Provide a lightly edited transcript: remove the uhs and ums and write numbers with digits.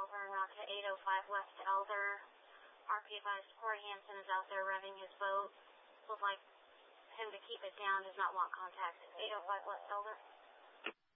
over now to 805 West Elder. RP advised Corey Hansen is out there revving his boat. Would like him to keep it down, does not want contact. 805 West Elder.